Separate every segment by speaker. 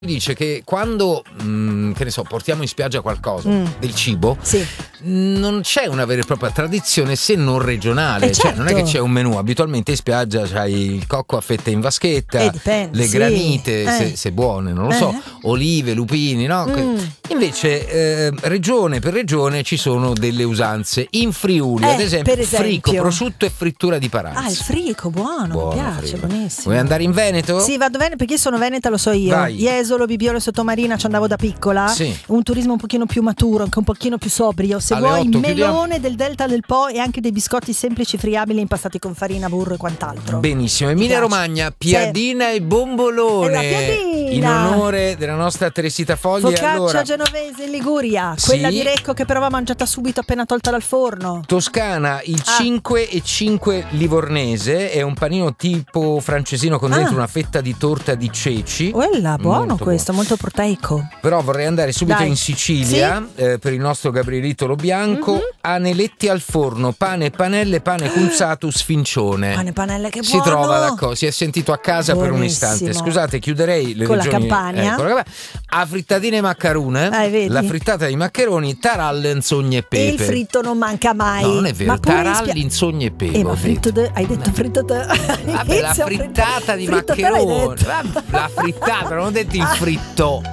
Speaker 1: dice che quando che ne so, portiamo in spiaggia qualcosa del cibo,
Speaker 2: sì,
Speaker 1: non c'è una vera e propria tradizione se non regionale, cioè non è che c'è un menù. Abitualmente in spiaggia c'hai il cocco a fette in vaschetta,
Speaker 2: dipende,
Speaker 1: le granite se buone, non lo so, olive, lupini, no? Invece regione per regione ci sono delle usanze. In Friuli ad esempio, frico, prosciutto e frittura di paranza.
Speaker 2: Il frico, buono, mi piace, buonissimo.
Speaker 1: Vuoi andare in Veneto?
Speaker 2: Sì, vado bene perché io sono veneta, lo so io.
Speaker 1: Vai.
Speaker 2: Jesolo, Bibbiolo e Sottomarina ci andavo da piccola.
Speaker 1: Sì.
Speaker 2: Un turismo un pochino più maturo, anche un pochino più sobrio. Se
Speaker 1: Alle
Speaker 2: vuoi
Speaker 1: 8
Speaker 2: melone del Delta del Po e anche dei biscotti semplici friabili impastati con farina, burro e quant'altro.
Speaker 1: Benissimo. Emilia Romagna, piadina e bombolone.
Speaker 2: La piadina.
Speaker 1: In onore della nostra Teresita Fogli.
Speaker 2: Focaccia genovese in Liguria, quella di Recco che però va mangiata subito appena tolta dal forno.
Speaker 1: Toscana, il 5 e 5 livornese, è un panino tipo francesino con dentro una fetta di torta di ceci.
Speaker 2: Quella, buono questo, molto proteico.
Speaker 1: Però vorrei andare subito in Sicilia, per il nostro Gabrielito Lo Bianco. Aneletti al forno, pane, panelle, pane cunzato, sfincione.
Speaker 2: Pane, panelle, che buono.
Speaker 1: Si trova si è sentito a casa per un istante. Scusate, chiuderei le
Speaker 2: con
Speaker 1: regioni,
Speaker 2: la Campania.
Speaker 1: A frittatine e maccarone, la frittata di maccheroni, taralli, insogne e pepe.
Speaker 2: E il fritto non manca mai.
Speaker 1: No, non è vero, taralli, insogne e pepe.
Speaker 2: Ma hai detto fritto
Speaker 1: vabbè, la frittata di maccheroni. La frittata, non ho detto il fritto.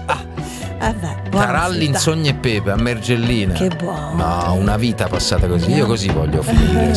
Speaker 1: Taralli, insogne e pepe a Mergellina.
Speaker 2: Che buono.
Speaker 1: No, una vita passata così. Io così voglio finire.